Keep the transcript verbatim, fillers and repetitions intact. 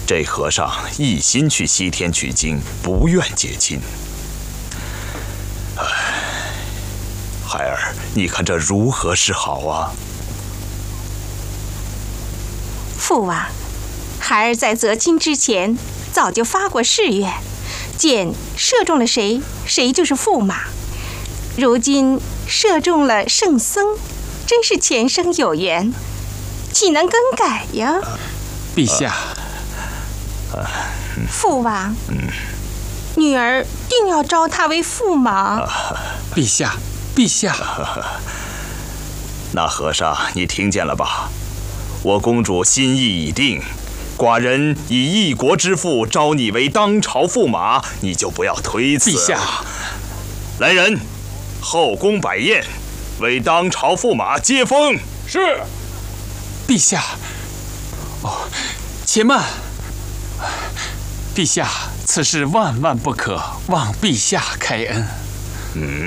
这和尚一心去西天取经，不愿结亲。唉，孩儿，你看这如何是好啊？ 父王，孩儿在择亲之前早就发过誓愿，箭射中了谁，谁就是驸马。如今射中了圣僧，真是前生有缘，岂能更改呀？ 陛下， 呃、 父王， 嗯， 女儿定要招他为驸马。 陛下，陛下。 那和尚，你听见了吧？我公主心意已定，寡人以一国之父招你为当朝驸马，你就不要推辞。 陛下， 来人，后宫摆宴，为当朝驸马接风。 是。陛下，哦，且慢。陛下，此事万万不可，望陛下开恩。 嗯。